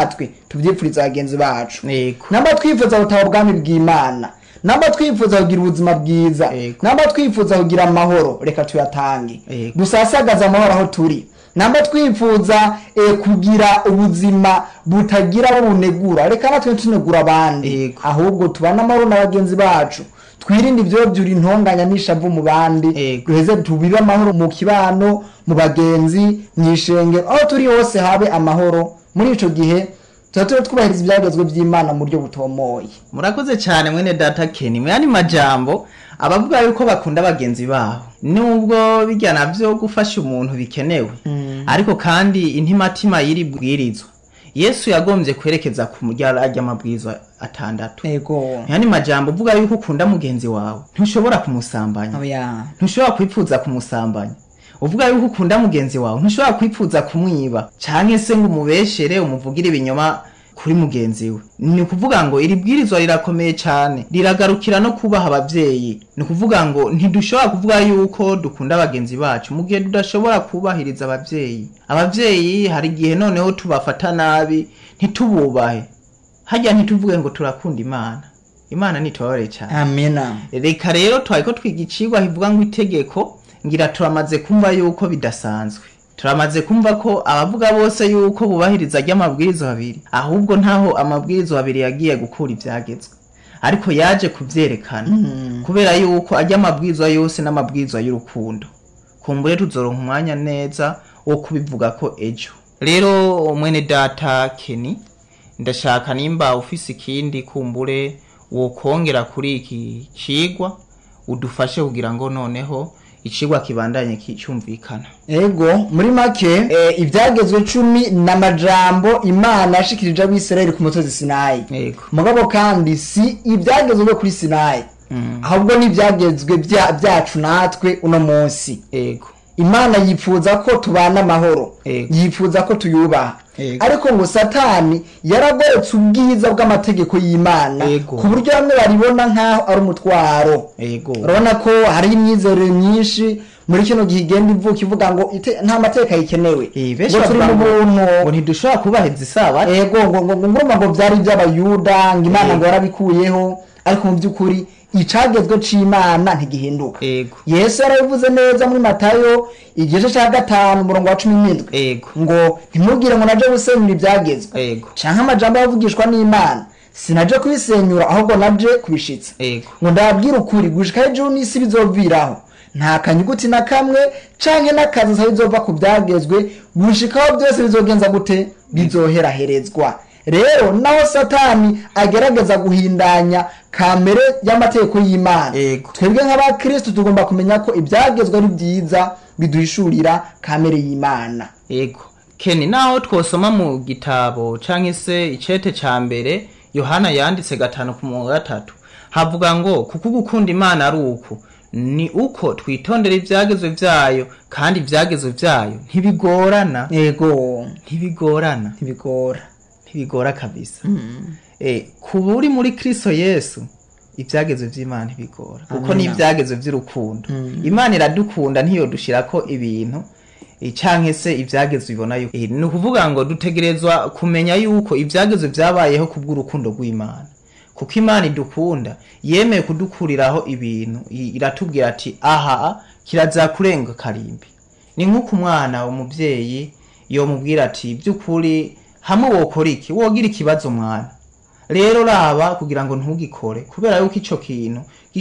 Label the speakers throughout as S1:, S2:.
S1: natwe tuvyipfuriza abagenzi bacu.
S2: Yego.
S1: Namba twifuza gutaha ubwami bw'Imana, namba twifuza kugira ubuzima bwiza, namba twifuza kugira amahoro, reka tuyatange. Dusasagaza amahoro aho turi. Namba twifuza kugira ubuzima butagira bunegura, reka natwe tunegura abandi, ahubwo tubana amahoro n'abagenzi bacu. Twirinde ibyo byuri intonganya n'ishavu mu bandi, duheze tubibe amahoro mu kibano, mu bagenzi, mwishenge, aho turi hose habe amahoro. Muri ico gihe tuba twubahiriza ibyagezwe by'Imana mu buryo butomoye.
S2: Murakoze cyane mwene data Ken. Mwani majambo abavuga yuko bakunda abagenzi baho, nubwo bijya navyo gufasha umuntu bikenewe, ariko kandi intimatima yiri bwirizwa Yesu yagombye kwerekeza ku mujyara ajya amabwizwa 6.
S1: Yego.
S2: Yani majambo uvuga yuko ukunda mugenzi wawe ntushobora kumusambanya. Ntushobora kwipfuza kumusambanya. Uvuga yuko ukunda mugenzi wawe ntushobora kwipfuza kumwiba canke se ngo umubeshere umuvugire ibinyoma kuri mugenzi we. Ni kuvuga ngo iri bwirizwa rirakomeye cyane, riragarukira no kubaha abavyeyi. Ni kuvuga ngo ntidushobora kuvuga yuko dukunda abagenzi bacu mu gihe tudashobora kubahiriza abavyeyi. Abavyeyi hari gihe noneho tubafata nabi, ntitububahe. Hajya ntituvuge ngo turakunda Imana. Imana nitubabare cyane.
S1: Amina.
S2: Reka rero twayiko twigicirwa hivuga ngo itegeko, ngira turamaze kumva yuko bidasanzwe. Turamaze kumva ko abavuga bose yuko bubahiriza ry'amabwirizo abiri, ahubwo ntaho amabwirizo abiri yagiye gukura ibyagezwe, ariko yaje kuvyerekana kubera yuko ajya amabwirizo yose n'amabwirizo y'urukundo. Kumbure tuzoronka umwanya neza wo kubivuga ko ejo. Rero mwene data Ken, ndashaka nimba ufise ikindi kumbure wo kongera kuri iki cigwa udufashe kugira ngo noneho icigwa kibandanye cyumvikana.
S1: Ego, muri make ibyagezwe 10 n'amajambo Imana yashikirije ab'Israeli ku musozi Sinayi.
S2: Ego.
S1: Mugabo kandi si ibyagezwe kuri Sinayi, ahubwo ni ibyagezwe byacu natwe uno munsi.
S2: Ego.
S1: Imana yifuza ko tubana amahoro, yifuza ko tuyubaha. Ariko ngo Satani yaragoretse ubwiza bw'amategeko y'Imana ku buryo bamwe baribona nkaho ari umutwaro. Urabona ko hari imyizerere myinshi muri kino gihe igenda ivuka ivuga ngo nta mateka yikenewe.
S2: Ngo turi mu buntu, ngo ntidushobora kubahiriza Isabato.
S1: ngo byari by'Abayuda, ngo Imana ngo yarabikuyeho, ariko mu by'ukuri icagezwe c'Imana ntigihinduka. Yesu yarabivuze neza muri Matayo igice cya 5 umurongo wa 17 ngo ntimugire ngo naje gusenyura ibyagezwe canke amajambo yavugishwa n'Imana, sinaje kubisenyura ahubwo naje kubishitsa. Ngo ndababwira ukuri gushika ejo n'isi bizoviraho nta kanyuguti na kamwe canke n'akazi bizova ku byagezwe gushikaho byose bizogenza gute, bizoheraherezwa. Rero naho Satani agerageza guhindanya kamere y'amategeko y'Imana, twebwe nk'abakristo tugomba kumenya ko ibyagezwe ari byiza biduhishurira kamere y'Imana.
S2: Ken, naho twosoma mu gitabo canke se icete ca mbere Yohana yanditse 5:3 havuga ngo kuko gukunda Imana ari uko ni uko twitondera ibyagezwe byayo, kandi ibyagezwe byayo ntibigorana. Ntibigora kabisa. Kuba uri muri Kristo Yesu ibyagezwe by'Imana ntibigora, kuko ni ibyagezwe by'urukundo. Imana iradukunda ntiyo dushirako ibintu canke se ibyagezwe ibona yuko. Ni kuvuga ngo dutegerezwa kumenya yuko ibyagezwe byabayeho kubw'urukundo rw'Imana, kuko Imana idukunda yemeye kudukuriraho ibintu, iratubwira ati aha kirazakurenga karimbi. Ni nk'uko umwana umuvyeyi yo mubwira ati by'ukuri hamwe wokora iki, wogira ikibazo mwana, rero raba kugira ngo ntugikore, kubera yuko ico kintu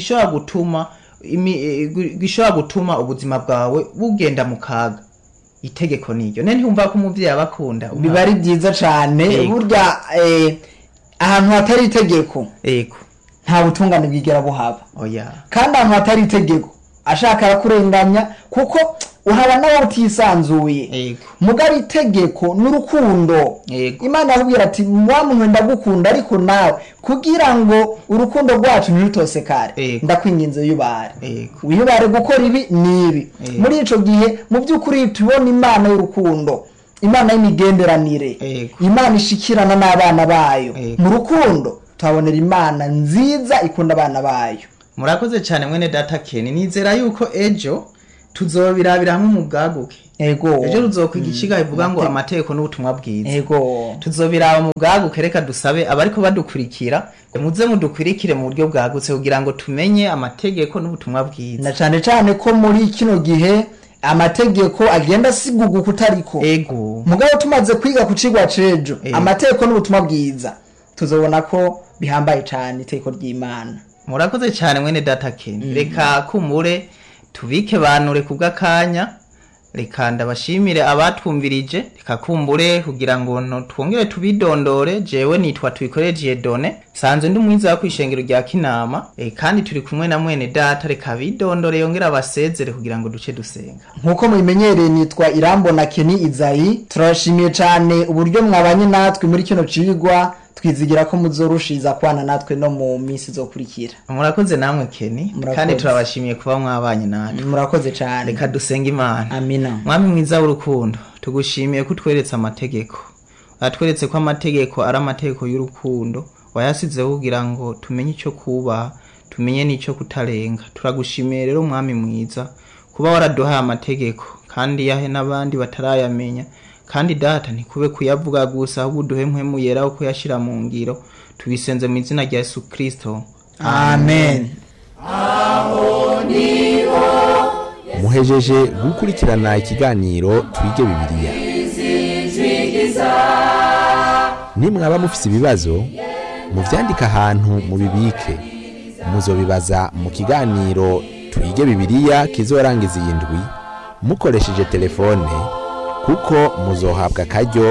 S2: gishobora gutuma ubuzima bwawe bugenda mu kaga. Itegeko niryo nene ntumva ko umuvyeyi abakunda
S1: biba ari byiza cyane. Burya ahantu hatari itegeko nta butungane bwigera buhaba. Kandi ahantu hatari itegeko ashaka kurenganya kuko uhaba nawe utisanzuye. Mugari itegeko n'urukundo. Imana yabwira ati wa muntu ndagukunda, ariko nawe kugira ngo urukundo rwacu ntirutosekare ndakwinginze yubare. Wiyubare gukora ibi nibi. Muri ico gihe mu by'ukuri tubona Imana y'urukundo, Imana y'imigenderanire, Imana ishikirana n'abana bayo. Mu rukundo twabonera Imana nziza ikunda abana bayo.
S2: Murakoze cyane mwene data Ken, nizera yuko ejo tuzobirabira hamwe mu bwaguke.
S1: Ego.
S2: Ejo ruzokwiga ikiga ivuga ngo amategeko n'ubutumwa bwiza.
S1: Ego.
S2: Tuzobiraba mu bwaguke, reka dusabe abariko badukurikira muze mudukurikire mu buryo bwagutse kugira ngo tumenye amategeko n'ubutumwa bwiza.
S1: Na cane cane ko muri kino gihe amategeko agenda asigugu kutariko.
S2: Ego.
S1: Mugabo tumaze kwiga ku cigwa cejo amategeko n'ubutumwa bwiza tuzobona ko bihambaye cane iteko ry'Imana.
S2: Murakoze cyane mwene data Ken. Reka kumure tubike banure kubw'akanya. Reka ndabashimire abatwumvirije, reka kumbure kugira ngo twongere tubidondore. Jewe nitwa Twikoreje Done, sanzwe ndi mwiza wa kwishengero rya Kinama, kandi turi kumwe na mwene data. Reka bidondore yongera abasezere kugira ngo duce dusenga.
S1: Nkuko mubimenyereye nitwa Irambona Keni Izayi. Turashimiye cyane uburyo mwabanye natwe muri kino cigwa, twizigira ko muzorushiza kwana natwe no mu minsi zokurikira.
S2: Murakoze namwe Keni, kandi turabashimiye kuba mwabanye natwe.
S1: Murakoze cyane.
S2: Reka dusenga Imana.
S1: Amina.
S2: Mwami mwiza w'urukundo, tugushimiye ko utweretse amategeko. Atweretse ko amategeko ari amategeko y'urukundo, wayasize kugira ngo tumenye icyo kuba, tumenye n'icyo kutarenga. Turagushimiye rero mwami mwiza kuba waraduhaye amategeko kandi yahe n'abandi batarayamenya. Kandi data ntikube kuyavuga gusa, ahubwo duhe mpwemu yera uko yashira mu ngiro. Tubisenze mu izina rya Yesu Kristo.
S1: Amen.
S3: Muhejeje gukurikirana ikiganiro Twige Bibiliya. Nimwaba mufise ibibazo muvyandika ahantu mubibike, muzobibaza mu kiganiro Twige Bibiliya kizorangiza iyi ndwi mukoresheje telefone, kuko muzohabwa akaryo